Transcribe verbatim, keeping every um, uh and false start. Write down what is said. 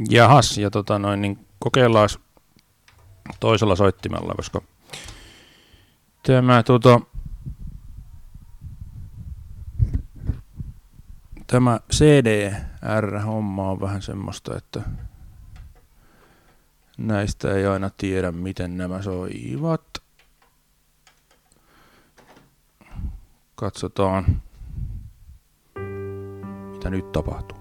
Jahas, ja tota noin, niin kokeillaan toisella soittimella, koska tämä tota, tämä C D R-homma on vähän semmoista, että näistä ei aina tiedä, miten nämä soivat. Katsotaan, mitä nyt tapahtuu.